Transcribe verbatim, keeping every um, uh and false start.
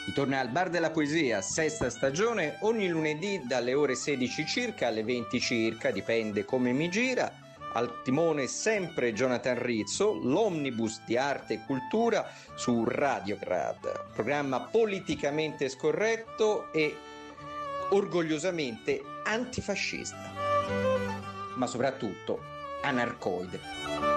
Ritorna al Bar della Poesia, sesta stagione, ogni lunedì dalle ore sedici circa alle venti circa, dipende come mi gira. Al timone sempre Jonathan Rizzo, l'omnibus di arte e cultura su Radiograd, programma politicamente scorretto e orgogliosamente antifascista, ma soprattutto anarcoide.